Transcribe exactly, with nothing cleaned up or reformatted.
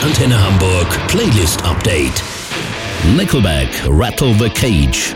Antenne Hamburg Playlist Update. Nickelback, Rattle the Cage